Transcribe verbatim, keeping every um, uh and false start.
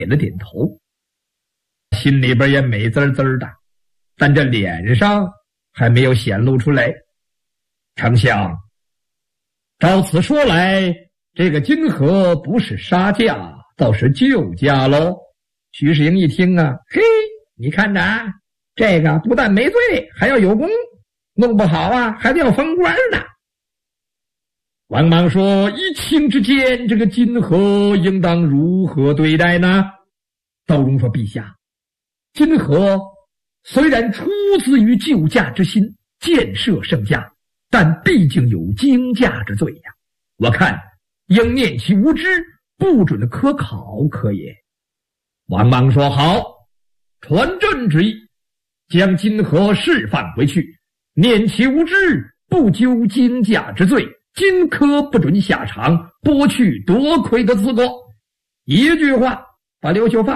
了点头，心里边也美滋滋的，但这脸上还没有显露出来。丞相，照此说来，这个金河不是杀价，倒是救驾喽。徐世英一听啊，嘿，你看着啊，这个不但没罪，还要有功，弄不好啊，还得要封官呢。王莽说，依卿之见，这个金河应当如何对待呢？窦融说，陛下，金河虽然出自于救驾之心，建设圣驾，但毕竟有惊驾之罪呀。我看应念其无知，不准科考可也。王莽说，好，传朕旨意，将金河释放回去，念其无知，不究惊驾之罪，金科不准下场，剥去夺魁的资格。一句话把刘秀放